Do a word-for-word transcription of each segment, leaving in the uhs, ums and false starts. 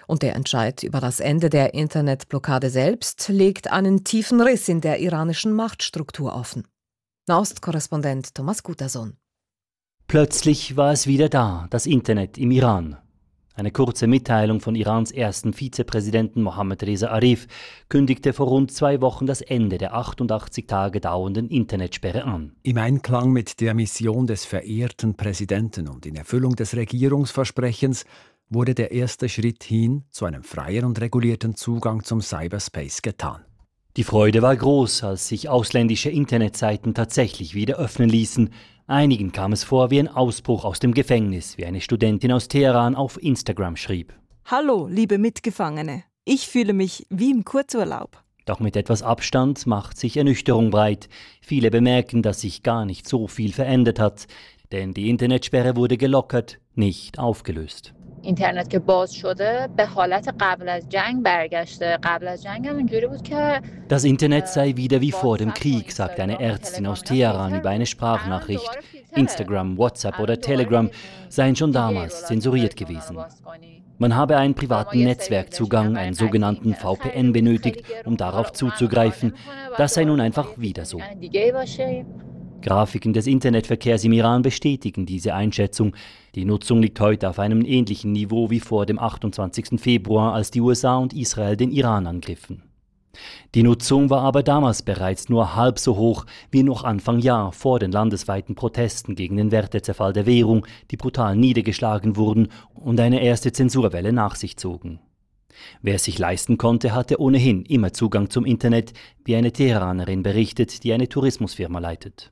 Und der Entscheid über das Ende der Internetblockade selbst legt einen tiefen Riss in der iranischen Machtstruktur offen. Nahostkorrespondent Thomas Gutersohn. Plötzlich war es wieder da, das Internet im Iran. Eine kurze Mitteilung von Irans ersten Vizepräsidenten Mohammad Reza Arif kündigte vor rund zwei Wochen das Ende der achtundachtzig Tage dauernden Internetsperre an. Im Einklang mit der Mission des verehrten Präsidenten und in Erfüllung des Regierungsversprechens wurde der erste Schritt hin zu einem freien und regulierten Zugang zum Cyberspace getan. Die Freude war groß, als sich ausländische Internetseiten tatsächlich wieder öffnen ließen. Einigen kam es vor wie ein Ausbruch aus dem Gefängnis, wie eine Studentin aus Teheran auf Instagram schrieb. Hallo, liebe Mitgefangene. Ich fühle mich wie im Kurzurlaub. Doch mit etwas Abstand macht sich Ernüchterung breit. Viele bemerken, dass sich gar nicht so viel verändert hat. Denn die Internetsperre wurde gelockert, nicht aufgelöst. اینترنت که باز شده به حالت قبل از جنگ برگشته. قبل از جنگ هم اینجوری بود که Das Internet sei wieder wie vor dem Krieg, sagt eine Ärztin aus Teheran über eine Sprachnachricht. Instagram, WhatsApp oder Telegram seien schon damals zensuriert gewesen. Man habe einen privaten Netzwerkzugang, einen sogenannten V P N, benötigt, um darauf zuzugreifen. Das sei nun einfach wieder so. Grafiken des Internetverkehrs im Iran bestätigen diese Einschätzung. Die Nutzung liegt heute auf einem ähnlichen Niveau wie vor dem achtundzwanzigsten Februar, als die U S A und Israel den Iran angriffen. Die Nutzung war aber damals bereits nur halb so hoch wie noch Anfang Jahr vor den landesweiten Protesten gegen den Wertezerfall der Währung, die brutal niedergeschlagen wurden und eine erste Zensurwelle nach sich zogen. Wer es sich leisten konnte, hatte ohnehin immer Zugang zum Internet, wie eine Teheranerin berichtet, die eine Tourismusfirma leitet.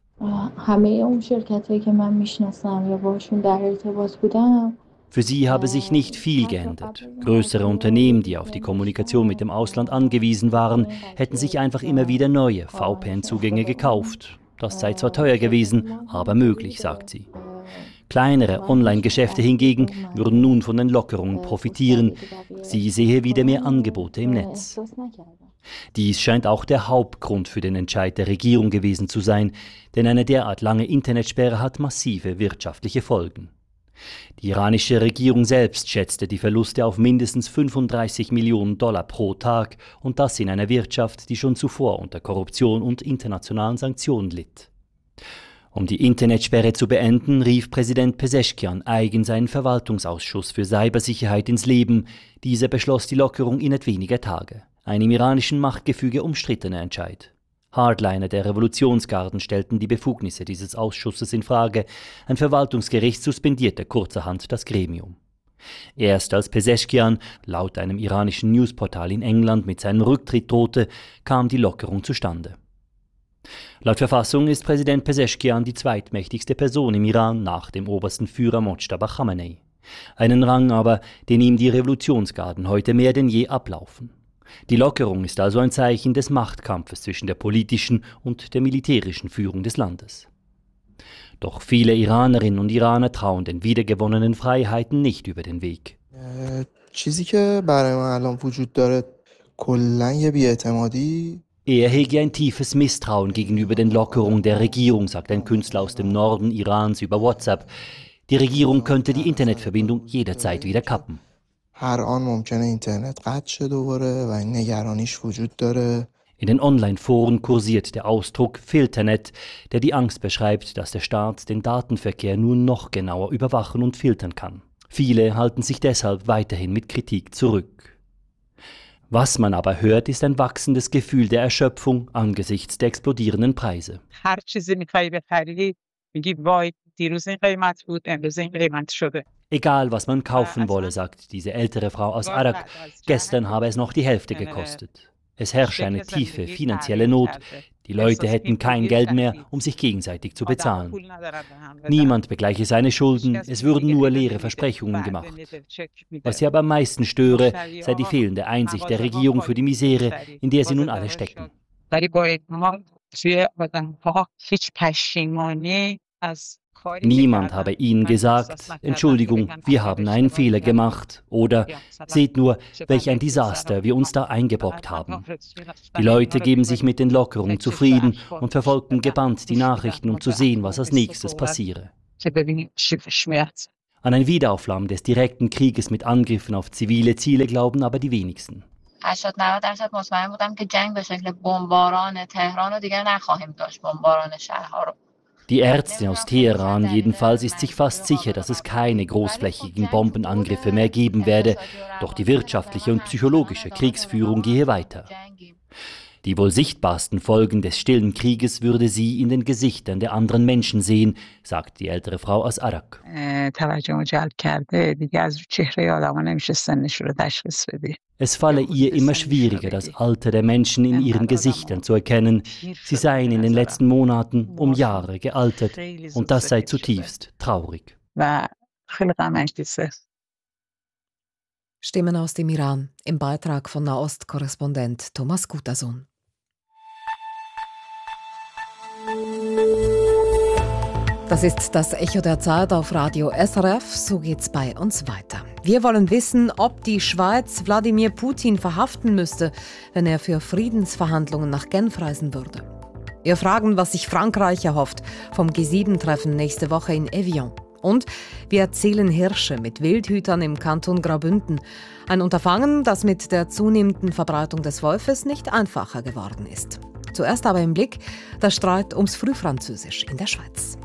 Für sie habe sich nicht viel geändert. Größere Unternehmen, die auf die Kommunikation mit dem Ausland angewiesen waren, hätten sich einfach immer wieder neue V P N-Zugänge gekauft. Das sei zwar teuer gewesen, aber möglich, sagt sie. Kleinere Online-Geschäfte hingegen würden nun von den Lockerungen profitieren. Sie sehe wieder mehr Angebote im Netz. Dies scheint auch der Hauptgrund für den Entscheid der Regierung gewesen zu sein, denn eine derart lange Internetsperre hat massive wirtschaftliche Folgen. Die iranische Regierung selbst schätzte die Verluste auf mindestens fünfunddreißig Millionen Dollar pro Tag und das in einer Wirtschaft, die schon zuvor unter Korruption und internationalen Sanktionen litt. Um die Internetsperre zu beenden, rief Präsident Pezeshkian eigen seinen Verwaltungsausschuss für Cybersicherheit ins Leben. Dieser beschloss die Lockerung innerhalb weniger Tage. Ein im iranischen Machtgefüge umstrittener Entscheid. Hardliner der Revolutionsgarden stellten die Befugnisse dieses Ausschusses in Frage. Ein Verwaltungsgericht suspendierte kurzerhand das Gremium. Erst als Pezeshkian, laut einem iranischen Newsportal in England, mit seinem Rücktritt drohte, kam die Lockerung zustande. Laut Verfassung ist Präsident Pezeshkian die zweitmächtigste Person im Iran nach dem obersten Führer Mojtaba Khamenei. Einen Rang aber, den ihm die Revolutionsgarden heute mehr denn je ablaufen. Die Lockerung ist also ein Zeichen des Machtkampfes zwischen der politischen und der militärischen Führung des Landes. Doch viele Iranerinnen und Iraner trauen den wiedergewonnenen Freiheiten nicht über den Weg. Er hege ein tiefes Misstrauen gegenüber den Lockerungen der Regierung, sagt ein Künstler aus dem Norden Irans über WhatsApp. Die Regierung könnte die Internetverbindung jederzeit wieder kappen. In den Online-Foren kursiert der Ausdruck Filternet, der die Angst beschreibt, dass der Staat den Datenverkehr nun noch genauer überwachen und filtern kann. Viele halten sich deshalb weiterhin mit Kritik zurück. Was man aber hört, ist ein wachsendes Gefühl der Erschöpfung angesichts der explodierenden Preise. Egal, was man kaufen wolle, sagt diese ältere Frau aus Arak, gestern habe es noch die Hälfte gekostet. Es herrsche eine tiefe finanzielle Not. Die Leute hätten kein Geld mehr, um sich gegenseitig zu bezahlen. Niemand begleiche seine Schulden, es würden nur leere Versprechungen gemacht. Was sie aber am meisten störe, sei die fehlende Einsicht der Regierung für die Misere, in der sie nun alle stecken. Niemand habe ihnen gesagt, Entschuldigung, wir haben einen Fehler gemacht oder seht nur, welch ein Desaster wir uns da eingebrockt haben. Die Leute geben sich mit den Lockerungen zufrieden und verfolgen gebannt die Nachrichten, um zu sehen, was als nächstes passiere. An ein Wiederauflammen des direkten Krieges mit Angriffen auf zivile Ziele glauben aber die wenigsten. هشتاد نود درصد مطمئن بودم که جنگ به شکل بمباران تهران رو دیگر نخواهیم داشت، بمباران شهرها رو. Die Ärztin aus Teheran jedenfalls ist sich fast sicher, dass es keine großflächigen Bombenangriffe mehr geben werde, doch die wirtschaftliche und psychologische Kriegsführung gehe weiter. Die wohl sichtbarsten Folgen des stillen Krieges würde sie in den Gesichtern der anderen Menschen sehen, sagt die ältere Frau aus Arak. Es falle ihr immer schwieriger, das Alter der Menschen in ihren Gesichtern zu erkennen. Sie seien in den letzten Monaten um Jahre gealtert und das sei zutiefst traurig. Stimmen aus dem Iran im Beitrag von Nahost-Korrespondent Thomas Gutason. Das ist das Echo der Zeit auf Radio S R F. So geht's bei uns weiter. Wir wollen wissen, ob die Schweiz Wladimir Putin verhaften müsste, wenn er für Friedensverhandlungen nach Genf reisen würde. Wir fragen, was sich Frankreich erhofft vom G sieben Treffen nächste Woche in Evian. Und wir erzählen Hirsche mit Wildhütern im Kanton Graubünden. Ein Unterfangen, das mit der zunehmenden Verbreitung des Wolfes nicht einfacher geworden ist. Zuerst aber im Blick der Streit ums Frühfranzösisch in der Schweiz.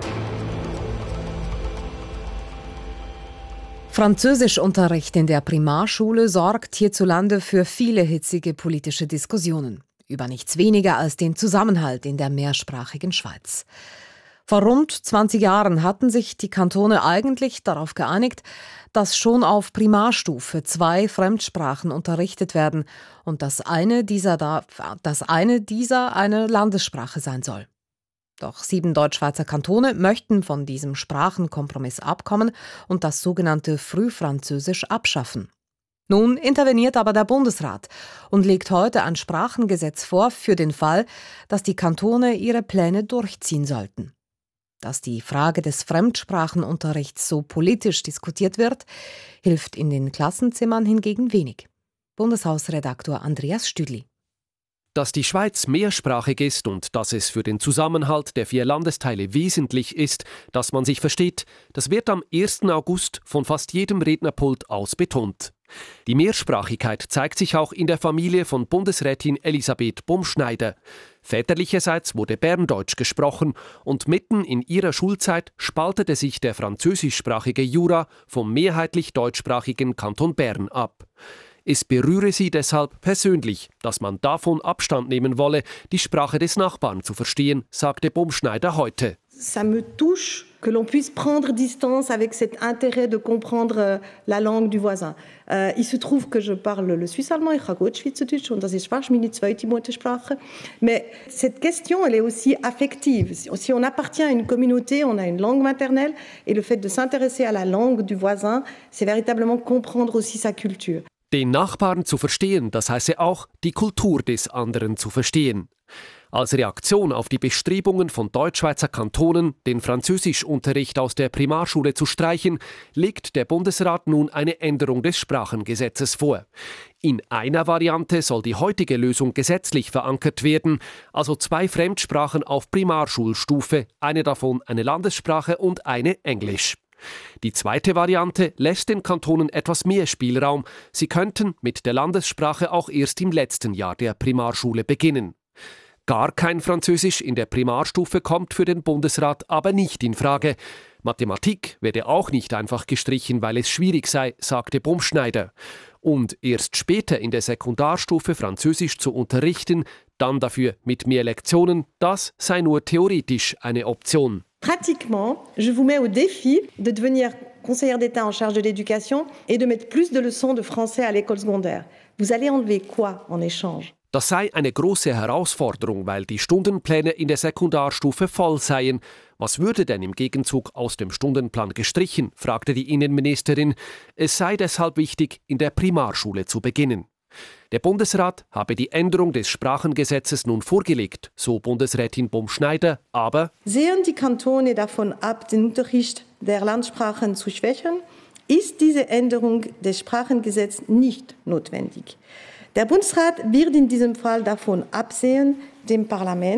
Französischunterricht in der Primarschule sorgt hierzulande für viele hitzige politische Diskussionen. Über nichts weniger als den Zusammenhalt in der mehrsprachigen Schweiz. Vor rund zwanzig Jahren hatten sich die Kantone eigentlich darauf geeinigt, dass schon auf Primarstufe zwei Fremdsprachen unterrichtet werden und dass eine dieser, da, dass eine dieser eine Landessprache sein soll. Doch sieben Deutschschweizer Kantone möchten von diesem Sprachenkompromiss abkommen und das sogenannte Frühfranzösisch abschaffen. Nun interveniert aber der Bundesrat und legt heute ein Sprachengesetz vor für den Fall, dass die Kantone ihre Pläne durchziehen sollten. Dass die Frage des Fremdsprachenunterrichts so politisch diskutiert wird, hilft in den Klassenzimmern hingegen wenig. Bundeshausredaktor Andreas Stüdli. Dass die Schweiz mehrsprachig ist und dass es für den Zusammenhalt der vier Landesteile wesentlich ist, dass man sich versteht, das wird am ersten August von fast jedem Rednerpult aus betont. Die Mehrsprachigkeit zeigt sich auch in der Familie von Bundesrätin Elisabeth Bumschneider. Väterlicherseits wurde Berndeutsch gesprochen und mitten in ihrer Schulzeit spaltete sich der französischsprachige Jura vom mehrheitlich deutschsprachigen Kanton Bern ab. Es berühre sie deshalb persönlich, dass man davon Abstand nehmen wolle, die Sprache des Nachbarn zu verstehen, sagte Bumschneider heute. Ça me touche que l'on puisse prendre distance avec cet intérêt de comprendre la langue du voisin. Euh, il se trouve que je parle le suisse-allemand, ich kann gut Schweizerdeutsch und das ist fast meine zweite Muttersprache. Mais cette question, elle est aussi affective. Si on appartient à une communauté, on a une langue maternelle et le fait de s'intéresser à la langue du voisin, c'est véritablement comprendre aussi sa culture. Den Nachbarn zu verstehen, das heiße auch, die Kultur des anderen zu verstehen. Als Reaktion auf die Bestrebungen von Deutschschweizer Kantonen, den Französischunterricht aus der Primarschule zu streichen, legt der Bundesrat nun eine Änderung des Sprachengesetzes vor. In einer Variante soll die heutige Lösung gesetzlich verankert werden, also zwei Fremdsprachen auf Primarschulstufe, eine davon eine Landessprache und eine Englisch. Die zweite Variante lässt den Kantonen etwas mehr Spielraum. Sie könnten mit der Landessprache auch erst im letzten Jahr der Primarschule beginnen. Gar kein Französisch in der Primarstufe kommt für den Bundesrat aber nicht in Frage. Mathematik werde auch nicht einfach gestrichen, weil es schwierig sei, sagte Bumschneider. Und erst später in der Sekundarstufe Französisch zu unterrichten, dann dafür mit mehr Lektionen, das sei nur theoretisch eine Option. Pratiquement, je vous mets au défi de devenir conseillère d'État en charge de l'éducation et de mettre plus de leçons de français à l'école secondaire. Vous allez enlever quoi en échange? Das sei eine große Herausforderung, weil die Stundenpläne in der Sekundarstufe voll seien. Was würde denn im Gegenzug aus dem Stundenplan gestrichen, fragte die Innenministerin. Es sei deshalb wichtig, in der Primarschule zu beginnen. Der Bundesrat habe die Änderung des Sprachengesetzes nun vorgelegt, so Bundesrätin Bumschneider, aber sehen die Kantone davon ab, den Unterricht der Landsprachen zu schwächen, ist diese Änderung des Sprachengesetzes nicht notwendig. Der Bundesrat wird in diesem Fall davon absehen, dem Parlament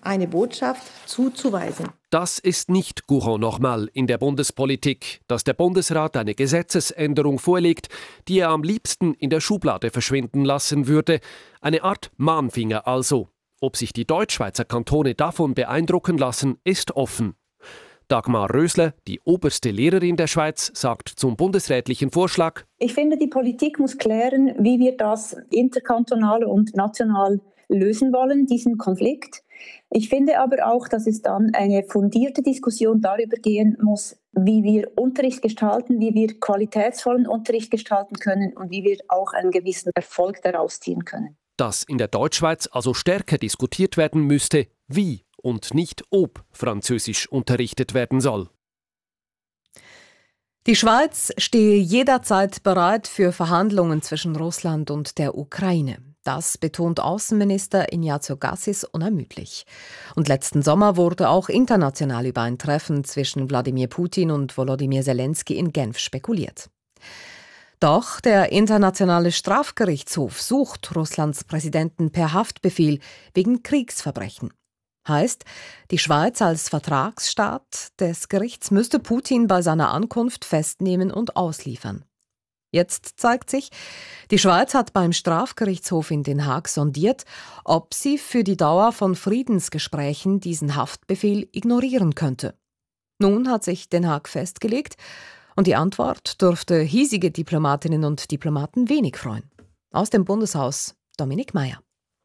eine Botschaft zuzuweisen. Das ist nicht Courant normal in der Bundespolitik, dass der Bundesrat eine Gesetzesänderung vorlegt, die er am liebsten in der Schublade verschwinden lassen würde. Eine Art Mahnfinger also. Ob sich die Deutschschweizer Kantone davon beeindrucken lassen, ist offen. Dagmar Rösler, die oberste Lehrerin der Schweiz, sagt zum bundesrätlichen Vorschlag: Ich finde, die Politik muss klären, wie wir das interkantonal und national lösen wollen, diesen Konflikt. Ich finde aber auch, dass es dann eine fundierte Diskussion darüber gehen muss, wie wir Unterricht gestalten, wie wir qualitätsvollen Unterricht gestalten können und wie wir auch einen gewissen Erfolg daraus ziehen können. Dass in der Deutschschweiz also stärker diskutiert werden müsste, wie und nicht ob Französisch unterrichtet werden soll. Die Schweiz stehe jederzeit bereit für Verhandlungen zwischen Russland und der Ukraine. Das betont Außenminister Ignazio Cassis unermüdlich. Und letzten Sommer wurde auch international über ein Treffen zwischen Wladimir Putin und Volodymyr Zelensky in Genf spekuliert. Doch der Internationale Strafgerichtshof sucht Russlands Präsidenten per Haftbefehl wegen Kriegsverbrechen. Heißt, die Schweiz als Vertragsstaat des Gerichts müsste Putin bei seiner Ankunft festnehmen und ausliefern. Jetzt zeigt sich, die Schweiz hat beim Strafgerichtshof in Den Haag sondiert, ob sie für die Dauer von Friedensgesprächen diesen Haftbefehl ignorieren könnte. Nun hat sich Den Haag festgelegt und die Antwort dürfte hiesige Diplomatinnen und Diplomaten wenig freuen. Aus dem Bundeshaus Dominik Mayer.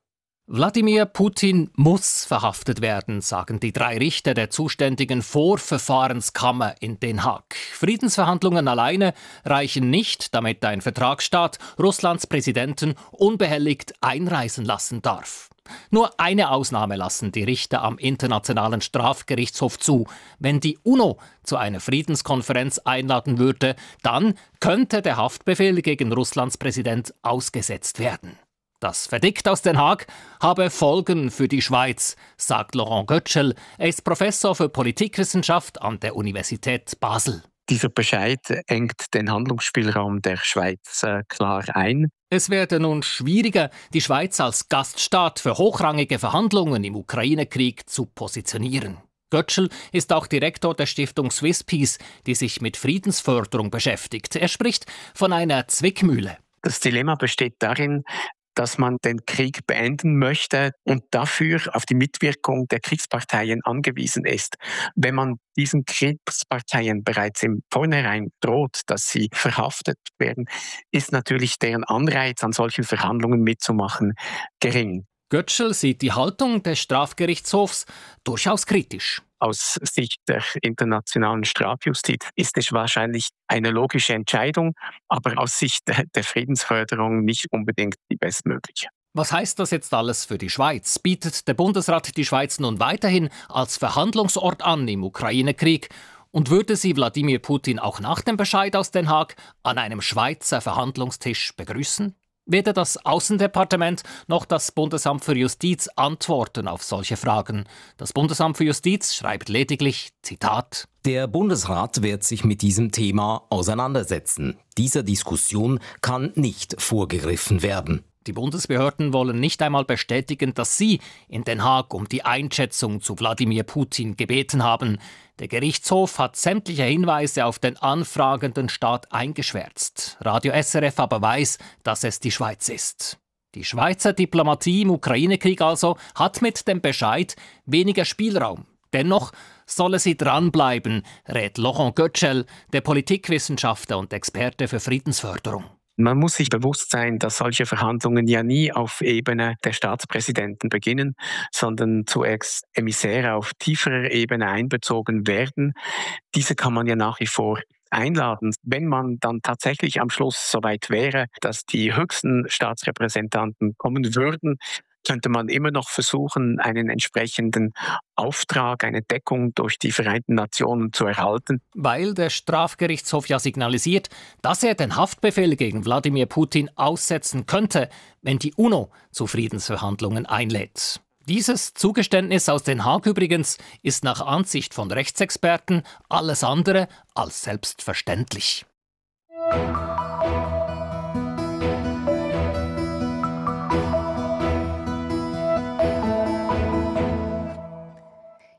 Wladimir Putin muss verhaftet werden, sagen die drei Richter der zuständigen Vorverfahrenskammer in Den Haag. Friedensverhandlungen alleine reichen nicht, damit ein Vertragsstaat Russlands Präsidenten unbehelligt einreisen lassen darf. Nur eine Ausnahme lassen die Richter am Internationalen Strafgerichtshof zu. Wenn die UNO zu einer Friedenskonferenz einladen würde, dann könnte der Haftbefehl gegen Russlands Präsident ausgesetzt werden. Das Verdikt aus Den Haag habe Folgen für die Schweiz, sagt Laurent Götschel. Er ist Professor für Politikwissenschaft an der Universität Basel. Dieser Bescheid engt den Handlungsspielraum der Schweiz äh, klar ein. Es werde nun schwieriger, die Schweiz als Gaststaat für hochrangige Verhandlungen im Ukraine-Krieg zu positionieren. Götschel ist auch Direktor der Stiftung Swiss Peace, die sich mit Friedensförderung beschäftigt. Er spricht von einer Zwickmühle. Das Dilemma besteht darin, dass man den Krieg beenden möchte und dafür auf die Mitwirkung der Kriegsparteien angewiesen ist. Wenn man diesen Kriegsparteien bereits im Vornherein droht, dass sie verhaftet werden, ist natürlich deren Anreiz, an solchen Verhandlungen mitzumachen, gering. Götschel sieht die Haltung des Strafgerichtshofs durchaus kritisch. Aus Sicht der internationalen Strafjustiz ist es wahrscheinlich eine logische Entscheidung, aber aus Sicht der Friedensförderung nicht unbedingt die bestmögliche. Was heißt das jetzt alles für die Schweiz? Bietet der Bundesrat die Schweiz nun weiterhin als Verhandlungsort an im Ukraine-Krieg? Und würde sie Wladimir Putin auch nach dem Bescheid aus Den Haag an einem Schweizer Verhandlungstisch begrüßen? Weder das Außendepartement noch das Bundesamt für Justiz antworten auf solche Fragen. Das Bundesamt für Justiz schreibt lediglich, Zitat: Der Bundesrat wird sich mit diesem Thema auseinandersetzen. Dieser Diskussion kann nicht vorgegriffen werden. Die Bundesbehörden wollen nicht einmal bestätigen, dass sie in Den Haag um die Einschätzung zu Wladimir Putin gebeten haben. Der Gerichtshof hat sämtliche Hinweise auf den anfragenden Staat eingeschwärzt. Radio S R F aber weiß, dass es die Schweiz ist. Die Schweizer Diplomatie im Ukraine-Krieg also hat mit dem Bescheid weniger Spielraum. Dennoch solle sie dranbleiben, rät Laurent Götschel, der Politikwissenschaftler und Experte für Friedensförderung. Man muss sich bewusst sein, dass solche Verhandlungen ja nie auf Ebene der Staatspräsidenten beginnen, sondern zuerst Emissäre auf tieferer Ebene einbezogen werden. Diese kann man ja nach wie vor einladen. Wenn man dann tatsächlich am Schluss soweit wäre, dass die höchsten Staatsrepräsentanten kommen würden, könnte man immer noch versuchen, einen entsprechenden Auftrag, eine Deckung durch die Vereinten Nationen zu erhalten. Weil der Strafgerichtshof ja signalisiert, dass er den Haftbefehl gegen Wladimir Putin aussetzen könnte, wenn die UNO zu Friedensverhandlungen einlädt. Dieses Zugeständnis aus Den Haag übrigens ist nach Ansicht von Rechtsexperten alles andere als selbstverständlich.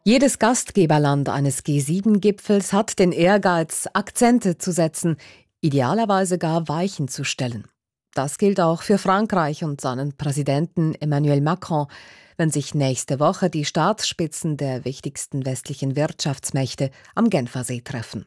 Jedes Gastgeberland eines G sieben Gipfels hat den Ehrgeiz, Akzente zu setzen, idealerweise gar Weichen zu stellen. Das gilt auch für Frankreich und seinen Präsidenten Emmanuel Macron, wenn sich nächste Woche die Staatsspitzen der wichtigsten westlichen Wirtschaftsmächte am Genfersee treffen.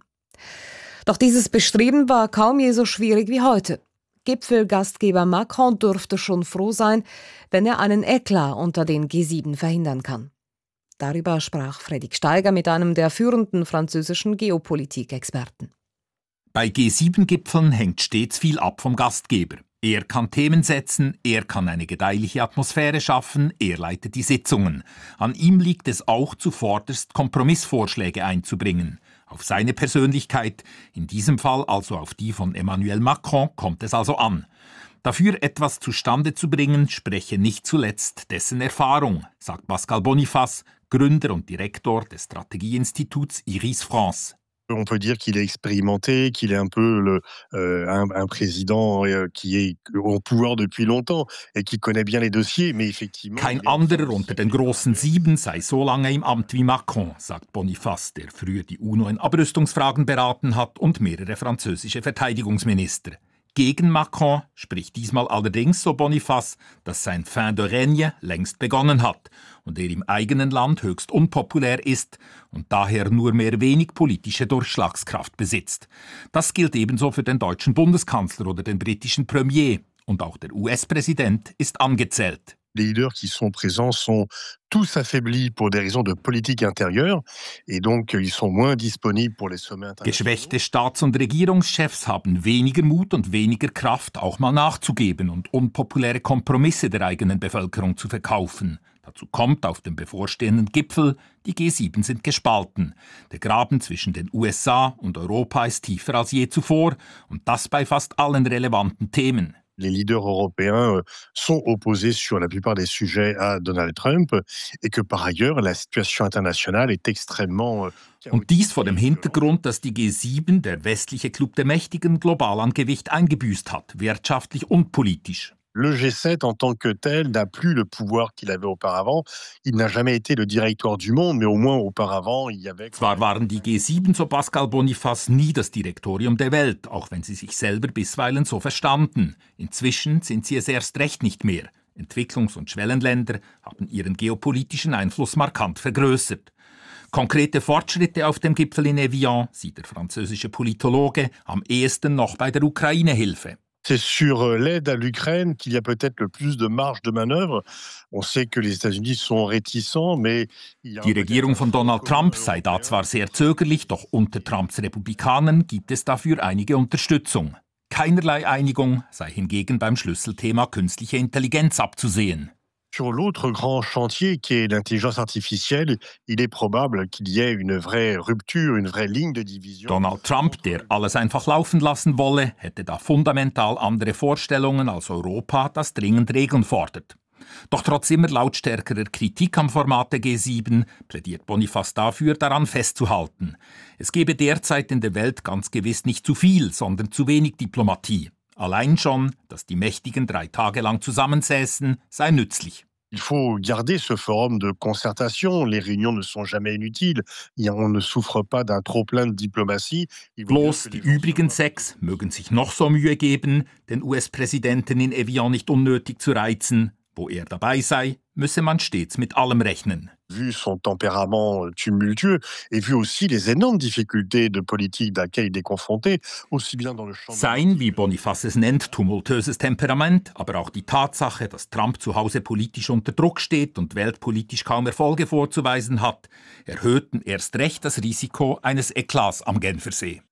Doch dieses Bestreben war kaum je so schwierig wie heute. Gipfelgastgeber Macron dürfte schon froh sein, wenn er einen Eklat unter den G sieben verhindern kann. Darüber sprach Fredrik Steiger mit einem der führenden französischen Geopolitik-Experten. Bei G sieben Gipfeln hängt stets viel ab vom Gastgeber. Er kann Themen setzen, er kann eine gedeihliche Atmosphäre schaffen, er leitet die Sitzungen. An ihm liegt es auch, zuvorderst Kompromissvorschläge einzubringen. Auf seine Persönlichkeit, in diesem Fall also auf die von Emmanuel Macron, kommt es also an. Dafür etwas zustande zu bringen, spreche nicht zuletzt dessen Erfahrung, sagt Pascal Boniface, Gründer und Direktor des Strategieinstituts Iris France. On peut dire qu'il est expérimenté, qu'il est un peu le, euh, un, un président euh, qui est au pouvoir depuis longtemps et qui connaît bien les dossiers, mais effectivement... Kein anderer unter den großen Sieben sei so lange im Amt wie Macron, sagt Boniface, der früher die UNO in Abrüstungsfragen beraten hat und mehrere französische Verteidigungsminister. Gegen Macron spricht diesmal allerdings, so Boniface, dass sein Fin de règne längst begonnen hat und er im eigenen Land höchst unpopulär ist und daher nur mehr wenig politische Durchschlagskraft besitzt. Das gilt ebenso für den deutschen Bundeskanzler oder den britischen Premier. Und auch der U S-Präsident ist angezählt. Les leaders qui sont présents sont tous affaiblis pour des raisons de politique intérieure et donc ils sont moins disponibles pour les sommets internationaux. Geschwächte Staats- und Regierungschefs haben weniger Mut und weniger Kraft, auch mal nachzugeben und unpopuläre Kompromisse der eigenen Bevölkerung zu verkaufen. Dazu kommt auf dem bevorstehenden Gipfel, die G sieben sind gespalten. Der Graben zwischen den U S A und Europa ist tiefer als je zuvor und das bei fast allen relevanten Themen. Les leaders européens sont opposés sur la plupart des sujets à Donald Trump et que par ailleurs la situation internationale est extrêmement... Und dies vor dem Hintergrund, dass die G sieben, der westliche Club der Mächtigen, global an Gewicht eingebüßt hat, wirtschaftlich und politisch. Le G sept en tant que tel n'a plus le pouvoir qu'il avait auparavant. Il n'a jamais été le directoire du monde, mais au moins auparavant, il y avait... Zwar waren die G sieben, so Pascal Boniface, nie das Direktorium der Welt, auch wenn sie sich selber bisweilen so verstanden. Inzwischen sind sie es erst recht nicht mehr. Entwicklungs- und Schwellenländer haben ihren geopolitischen Einfluss markant vergrößert. Konkrete Fortschritte auf dem Gipfel in Evian sieht der französische Politologe am ehesten noch bei der Ukraine-Hilfe. C'est sur l'aide à l'Ukraine qu'il y a peut-être le plus de marge de manœuvre. On sait que les États-Unis sont réticents, mais... Die Regierung von Donald Trump sei da zwar sehr zögerlich, doch unter Trumps Republikanern gibt es dafür einige Unterstützung. Keinerlei Einigung sei hingegen beim Schlüsselthema künstliche Intelligenz abzusehen. Sur l'autre grand chantier qui est l'intelligence artificielle, il est probable qu'il y ait une vraie rupture, une vraie ligne de division. Donald Trump, der alles einfach laufen lassen wolle, hätte da fundamental andere Vorstellungen als Europa, das dringend Regeln fordert. Doch trotz immer lautstärkerer Kritik am Format der G sieben plädiert Boniface dafür, daran festzuhalten. Es gebe derzeit in der Welt ganz gewiss nicht zu viel, sondern zu wenig Diplomatie. Allein schon, dass die Mächtigen drei Tage lang zusammensäßen, sei nützlich. Il faut garder ce forum de concertation. Les réunions ne sont jamais inutiles. On ne souffre pas d'un trop-plein de diplomatie. Bloß die übrigen sechs mögen sich noch so Mühe geben, den U S-Präsidenten in Evian nicht unnötig zu reizen. Wo er dabei sei, müsse man stets mit allem rechnen. Vu son tempérament tumultueux et vu aussi les énormes difficultés de politique auxquelles il est confronté, aussi bien dans le champ... Sein, wie Boniface es nennt, tumultuöses Temperament, aber auch die Tatsache, dass Trump zu Hause politisch unter Druck steht und weltpolitisch kaum Erfolge vorzuweisen hat, erhöhten erst recht das Risiko eines Eklats am Genfersee.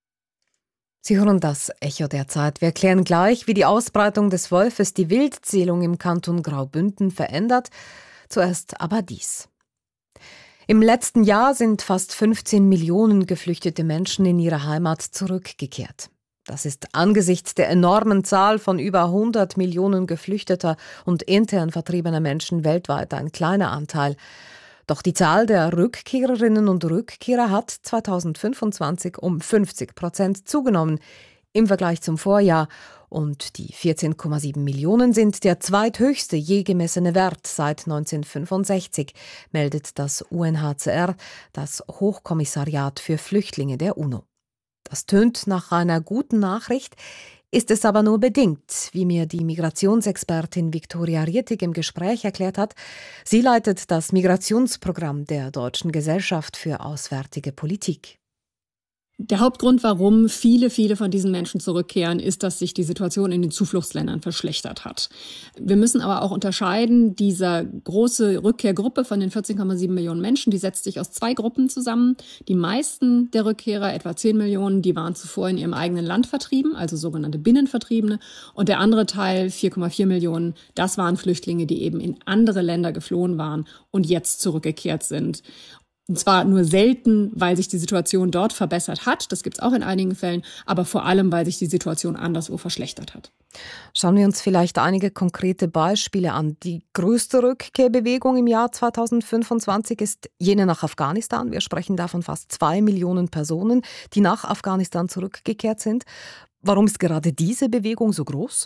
Sie hören das Echo der Zeit. Wir erklären gleich, wie die Ausbreitung des Wolfes die Wildzählung im Kanton Graubünden verändert. Zuerst aber dies. Im letzten Jahr sind fast fünfzehn Millionen geflüchtete Menschen in ihre Heimat zurückgekehrt. Das ist angesichts der enormen Zahl von über hundert Millionen geflüchteter und intern vertriebener Menschen weltweit ein kleiner Anteil. Doch die Zahl der Rückkehrerinnen und Rückkehrer hat zweitausendfünfundzwanzig um fünfzig Prozent zugenommen im Vergleich zum Vorjahr Und die vierzehn Komma sieben Millionen sind der zweithöchste je gemessene Wert seit neunzehnhundertfünfundsechzig, meldet das U N H C R, das Hochkommissariat für Flüchtlinge der UNO. Das tönt nach einer guten Nachricht, ist es aber nur bedingt, wie mir die Migrationsexpertin Viktoria Rietig im Gespräch erklärt hat. Sie leitet das Migrationsprogramm der Deutschen Gesellschaft für Auswärtige Politik. Der Hauptgrund, warum viele, viele von diesen Menschen zurückkehren, ist, dass sich die Situation in den Zufluchtsländern verschlechtert hat. Wir müssen aber auch unterscheiden, diese große Rückkehrgruppe von den vierzehn Komma sieben Millionen Menschen, die setzt sich aus zwei Gruppen zusammen. Die meisten der Rückkehrer, etwa zehn Millionen, die waren zuvor in ihrem eigenen Land vertrieben, also sogenannte Binnenvertriebene. Und der andere Teil, vier Komma vier Millionen, das waren Flüchtlinge, die eben in andere Länder geflohen waren und jetzt zurückgekehrt sind. Und zwar nur selten, weil sich die Situation dort verbessert hat, das gibt es auch in einigen Fällen, aber vor allem, weil sich die Situation anderswo verschlechtert hat. Schauen wir uns vielleicht einige konkrete Beispiele an. Die größte Rückkehrbewegung im Jahr zweitausendfünfundzwanzig ist jene nach Afghanistan. Wir sprechen da von fast zwei Millionen Personen, die nach Afghanistan zurückgekehrt sind. Warum ist gerade diese Bewegung so groß?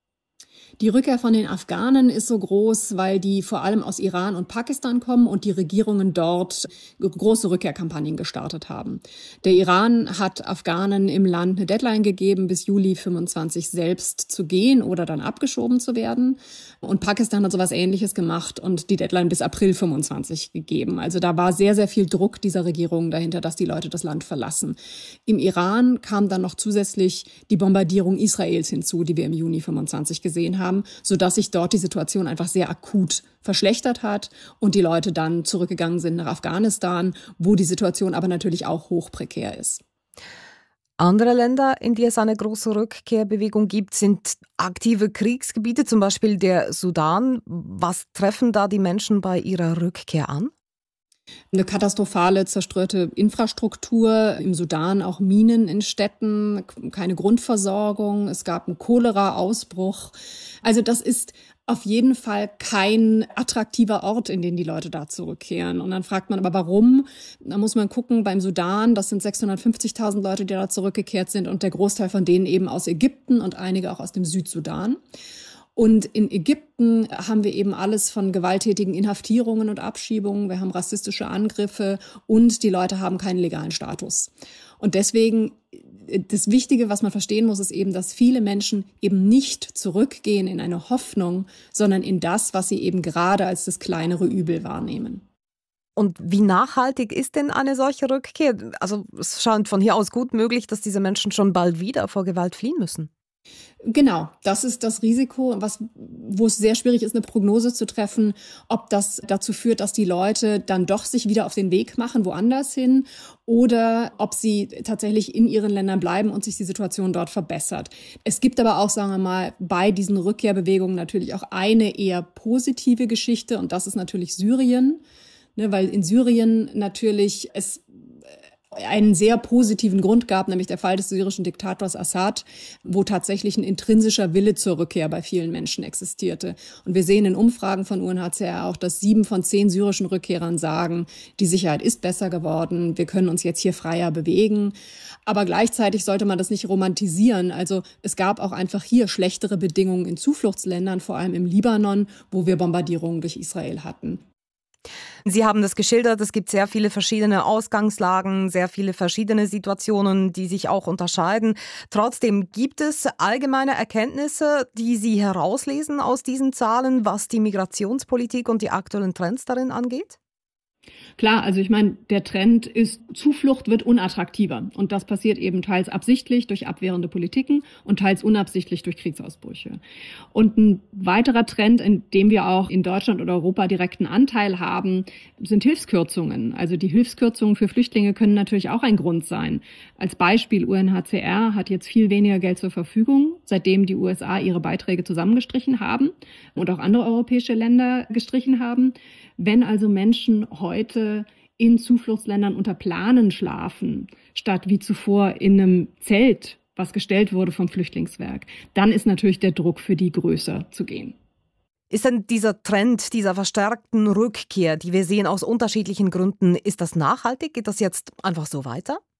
Die Rückkehr von den Afghanen ist so groß, weil die vor allem aus Iran und Pakistan kommen und die Regierungen dort große Rückkehrkampagnen gestartet haben. Der Iran hat Afghanen im Land eine Deadline gegeben, bis Juli fünfundzwanzig selbst zu gehen oder dann abgeschoben zu werden. Und Pakistan hat sowas Ähnliches gemacht und die Deadline bis April fünfundzwanzig gegeben. Also da war sehr, sehr viel Druck dieser Regierungen dahinter, dass die Leute das Land verlassen. Im Iran kam dann noch zusätzlich die Bombardierung Israels hinzu, die wir im Juni fünfundzwanzig gesehen haben. Haben, sodass sich dort die Situation einfach sehr akut verschlechtert hat und die Leute dann zurückgegangen sind nach Afghanistan, wo die Situation aber natürlich auch hochprekär ist. Andere Länder, in die es eine große Rückkehrbewegung gibt, sind aktive Kriegsgebiete, zum Beispiel der Sudan. Was treffen da die Menschen bei ihrer Rückkehr an? Eine katastrophale, zerstörte Infrastruktur, im Sudan auch Minen in Städten, keine Grundversorgung, es gab einen Cholera-Ausbruch. Also das ist auf jeden Fall kein attraktiver Ort, in den die Leute da zurückkehren. Und dann fragt man aber, warum? Da muss man gucken, beim Sudan, das sind sechshundertfünfzigtausend Leute, die da zurückgekehrt sind und der Großteil von denen eben aus Ägypten und einige auch aus dem Südsudan. Und in Ägypten haben wir eben alles von gewalttätigen Inhaftierungen und Abschiebungen. Wir haben rassistische Angriffe und die Leute haben keinen legalen Status. Und deswegen, das Wichtige, was man verstehen muss, ist eben, dass viele Menschen eben nicht zurückgehen in eine Hoffnung, sondern in das, was sie eben gerade als das kleinere Übel wahrnehmen. Und wie nachhaltig ist denn eine solche Rückkehr? Also es scheint von hier aus gut möglich, dass diese Menschen schon bald wieder vor Gewalt fliehen müssen. Genau, das ist das Risiko, was, wo es sehr schwierig ist, eine Prognose zu treffen, ob das dazu führt, dass die Leute dann doch sich wieder auf den Weg machen, woanders hin, oder ob sie tatsächlich in ihren Ländern bleiben und sich die Situation dort verbessert. Es gibt aber auch, sagen wir mal, bei diesen Rückkehrbewegungen natürlich auch eine eher positive Geschichte, und das ist natürlich Syrien, ne, weil in Syrien natürlich es einen sehr positiven Grund gab, nämlich der Fall des syrischen Diktators Assad, wo tatsächlich ein intrinsischer Wille zur Rückkehr bei vielen Menschen existierte. Und wir sehen in Umfragen von U N H C R auch, dass sieben von zehn syrischen Rückkehrern sagen, die Sicherheit ist besser geworden, wir können uns jetzt hier freier bewegen. Aber gleichzeitig sollte man das nicht romantisieren. Also es gab auch einfach hier schlechtere Bedingungen in Zufluchtsländern, vor allem im Libanon, wo wir Bombardierungen durch Israel hatten. Sie haben das geschildert, es gibt sehr viele verschiedene Ausgangslagen, sehr viele verschiedene Situationen, die sich auch unterscheiden. Trotzdem gibt es allgemeine Erkenntnisse, die Sie herauslesen aus diesen Zahlen, was die Migrationspolitik und die aktuellen Trends darin angeht? Klar, also ich meine, der Trend ist, Zuflucht wird unattraktiver. Und das passiert eben teils absichtlich durch abwehrende Politiken und teils unabsichtlich durch Kriegsausbrüche. Und ein weiterer Trend, in dem wir auch in Deutschland oder Europa direkten Anteil haben, sind Hilfskürzungen. Also die Hilfskürzungen für Flüchtlinge können natürlich auch ein Grund sein. Als Beispiel, U N H C R hat jetzt viel weniger Geld zur Verfügung, seitdem die U S A ihre Beiträge zusammengestrichen haben und auch andere europäische Länder gestrichen haben. Wenn also Menschen heute in Zufluchtsländern unter Planen schlafen, statt wie zuvor in einem Zelt, was gestellt wurde vom Flüchtlingswerk, dann ist natürlich der Druck für die größer zu gehen. Ist denn dieser Trend dieser verstärkten Rückkehr, die wir sehen aus unterschiedlichen Gründen, ist das nachhaltig? Geht das jetzt einfach so weiter?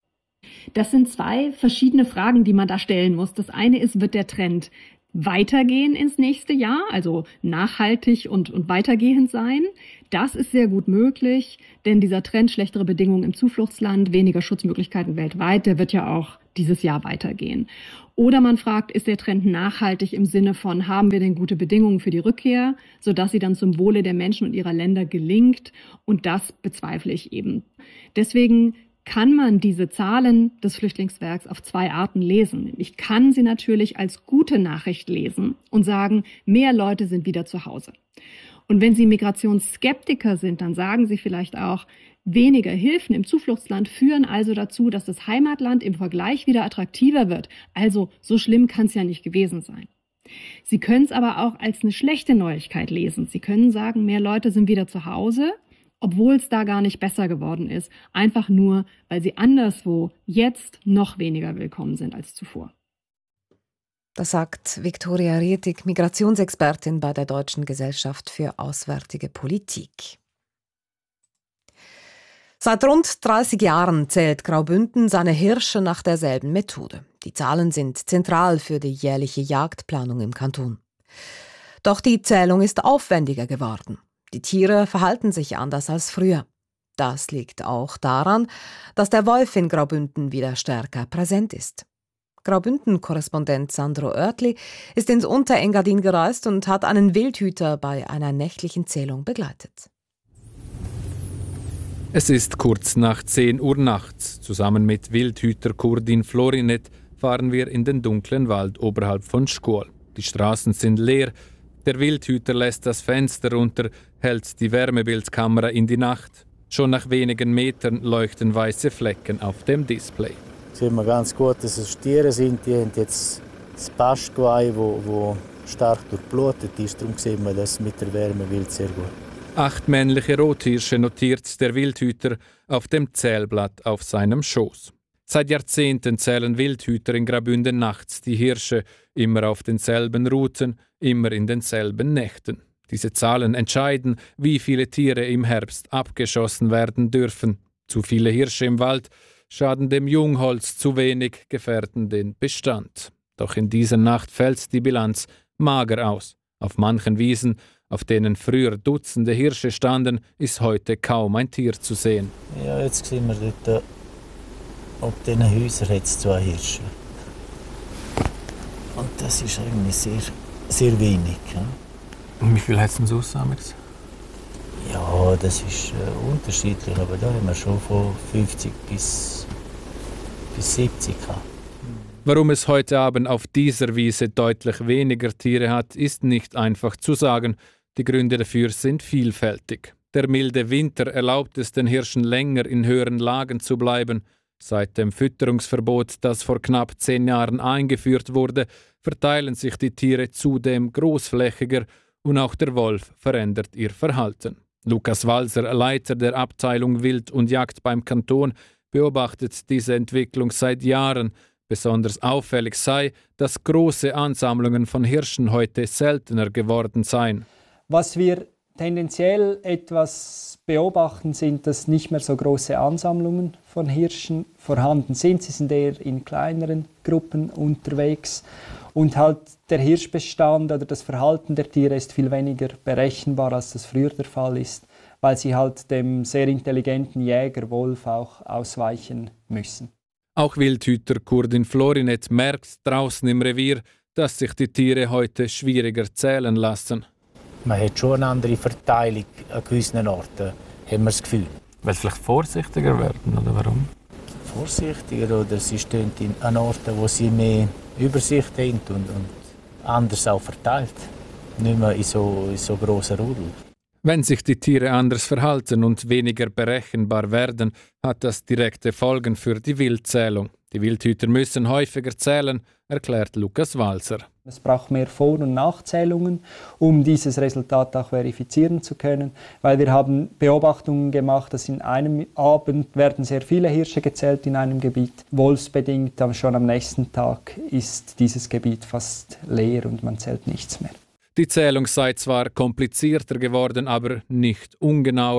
Das sind zwei verschiedene Fragen, die man da stellen muss. Das eine ist, wird der Trend weitergehen ins nächste Jahr, also nachhaltig und, und weitergehend sein? Das ist sehr gut möglich, denn dieser Trend schlechtere Bedingungen im Zufluchtsland, weniger Schutzmöglichkeiten weltweit, der wird ja auch dieses Jahr weitergehen. Oder man fragt, ist der Trend nachhaltig im Sinne von, haben wir denn gute Bedingungen für die Rückkehr, sodass sie dann zum Wohle der Menschen und ihrer Länder gelingt? Und das bezweifle ich eben. Deswegen kann man diese Zahlen des Flüchtlingswerks auf zwei Arten lesen. Ich kann sie natürlich als gute Nachricht lesen und sagen, mehr Leute sind wieder zu Hause. Und wenn Sie Migrationsskeptiker sind, dann sagen Sie vielleicht auch, weniger Hilfen im Zufluchtsland führen also dazu, dass das Heimatland im Vergleich wieder attraktiver wird. Also so schlimm kann es ja nicht gewesen sein. Sie können es aber auch als eine schlechte Neuigkeit lesen. Sie können sagen, mehr Leute sind wieder zu Hause, obwohl es da gar nicht besser geworden ist, einfach nur, weil sie anderswo jetzt noch weniger willkommen sind als zuvor. Das sagt Viktoria Rietig, Migrationsexpertin bei der Deutschen Gesellschaft für Auswärtige Politik. Seit rund dreißig Jahren zählt Graubünden seine Hirsche nach derselben Methode. Die Zahlen sind zentral für die jährliche Jagdplanung im Kanton. Doch die Zählung ist aufwendiger geworden. Die Tiere verhalten sich anders als früher. Das liegt auch daran, dass der Wolf in Graubünden wieder stärker präsent ist. Graubünden-Korrespondent Sandro Oertli ist ins Unterengadin gereist und hat einen Wildhüter bei einer nächtlichen Zählung begleitet. Es ist kurz nach zehn Uhr nachts. Zusammen mit Wildhüter Kurdin Florinet fahren wir in den dunklen Wald oberhalb von Schkuol. Die Straßen sind leer. Der Wildhüter lässt das Fenster runter, hält die Wärmebildskamera in die Nacht. Schon nach wenigen Metern leuchten weiße Flecken auf dem Display. Sieht man ganz gut, dass es Tiere sind. Die haben jetzt das Bastgeweih, das stark durchblutet ist. Darum sieht man das mit der Wärmebild sehr gut. Acht männliche Rothirsche notiert der Wildhüter auf dem Zählblatt auf seinem Schoß. Seit Jahrzehnten zählen Wildhüter in Graubünden nachts die Hirsche, immer auf denselben Routen, immer in denselben Nächten. Diese Zahlen entscheiden, wie viele Tiere im Herbst abgeschossen werden dürfen. Zu viele Hirsche im Wald schaden dem Jungholz, zu wenig gefährden den Bestand. Doch in dieser Nacht fällt die Bilanz mager aus. Auf manchen Wiesen, auf denen früher Dutzende Hirsche standen, ist heute kaum ein Tier zu sehen. Ja, jetzt sehen wir dort, ob diesen Häusern hat es zwei Hirsche. Und das ist eigentlich sehr, sehr wenig. Ja. Und wie viel hat es denn sonst? Ja, das ist äh, unterschiedlich, aber da haben wir schon von fünfzig bis, bis siebzig gehabt. Warum es heute Abend auf dieser Wiese deutlich weniger Tiere hat, ist nicht einfach zu sagen. Die Gründe dafür sind vielfältig. Der milde Winter erlaubt es den Hirschen länger in höheren Lagen zu bleiben. Seit dem Fütterungsverbot, das vor knapp zehn Jahren eingeführt wurde, verteilen sich die Tiere zudem großflächiger und auch der Wolf verändert ihr Verhalten. Lukas Walser, Leiter der Abteilung Wild und Jagd beim Kanton, beobachtet diese Entwicklung seit Jahren. Besonders auffällig sei, dass große Ansammlungen von Hirschen heute seltener geworden seien. Was wir tendenziell etwas beobachten, sind, dass nicht mehr so große Ansammlungen von Hirschen vorhanden sind. Sie sind eher in kleineren Gruppen unterwegs. Und halt der Hirschbestand oder das Verhalten der Tiere ist viel weniger berechenbar, als das früher der Fall ist, weil sie halt dem sehr intelligenten Jäger Wolf auch ausweichen müssen. Auch Wildhüter Kurdin Florinet merkt draußen im Revier, dass sich die Tiere heute schwieriger zählen lassen. Man hat schon eine andere Verteilung an gewissen Orten, haben wir das Gefühl. Weil sie vielleicht vorsichtiger werden, oder warum? Vorsichtiger, oder sie stehen an Orten, wo sie mehr Übersicht haben und, und anders auch verteilt. Nicht mehr in so, in so grossen Rudel. Wenn sich die Tiere anders verhalten und weniger berechenbar werden, hat das direkte Folgen für die Wildzählung. Die Wildhüter müssen häufiger zählen, erklärt Lukas Walser. Es braucht mehr Vor- und Nachzählungen, um dieses Resultat auch verifizieren zu können, weil wir haben Beobachtungen gemacht, dass in einem Abend werden sehr viele Hirsche gezählt in einem Gebiet. Wolfsbedingt, aber schon am nächsten Tag ist dieses Gebiet fast leer und man zählt nichts mehr. Die Zählung sei zwar komplizierter geworden, aber nicht ungenauer.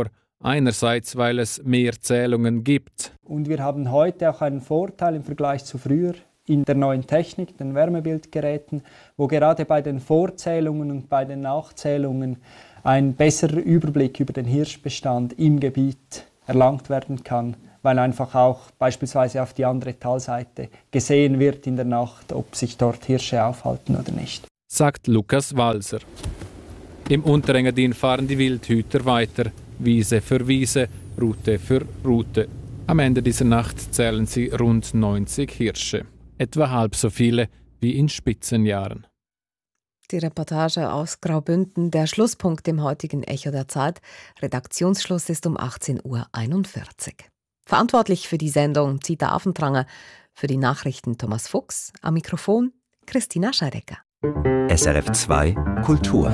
Einerseits, weil es mehr Zählungen gibt. Und wir haben heute auch einen Vorteil im Vergleich zu früher in der neuen Technik, den Wärmebildgeräten, wo gerade bei den Vorzählungen und bei den Nachzählungen ein besserer Überblick über den Hirschbestand im Gebiet erlangt werden kann, weil einfach auch beispielsweise auf die andere Talseite gesehen wird in der Nacht, ob sich dort Hirsche aufhalten oder nicht. Sagt Lukas Walser. Im Unterengadin fahren die Wildhüter weiter, Wiese für Wiese, Route für Route. Am Ende dieser Nacht zählen sie rund neunzig Hirsche, etwa halb so viele wie in Spitzenjahren. Die Reportage aus Graubünden, der Schlusspunkt im heutigen Echo der Zeit. Redaktionsschluss ist um achtzehn Uhr einundvierzig. Verantwortlich für die Sendung Zita Affentranger, für die Nachrichten Thomas Fuchs, am Mikrofon Christina Scheidecker. S R F zwei Kultur.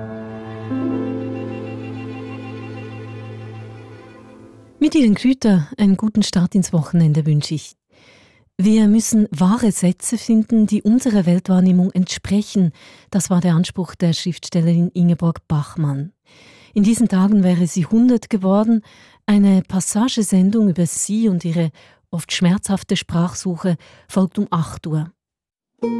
Mit Ihren Güter einen guten Start ins Wochenende wünsche ich. Wir müssen wahre Sätze finden, die unserer Weltwahrnehmung entsprechen. Das war der Anspruch der Schriftstellerin Ingeborg Bachmann. In diesen Tagen wäre sie hundert geworden. Eine Passagesendung über sie und ihre oft schmerzhafte Sprachsuche folgt um acht Uhr.